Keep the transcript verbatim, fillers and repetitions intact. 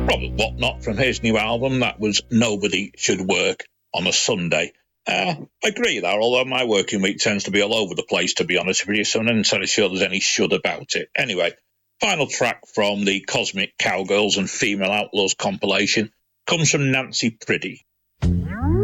Robert Whatnot from his new album, that was Nobody Should Work on a Sunday. Uh, I agree there, although my working week tends to be all over the place, to be honest with you, so I'm not entirely sure there's any should about it. Anyway, final track from the Cosmic Cowgirls and Female Outlaws compilation comes from Nancy Priddy.